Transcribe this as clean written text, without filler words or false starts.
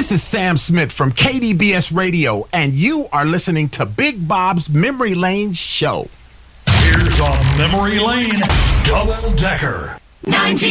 This is Sam Smith from KDBS Radio, and you are listening to Big Bob's Memory Lane Show. Here's on Memory Lane, Double Decker.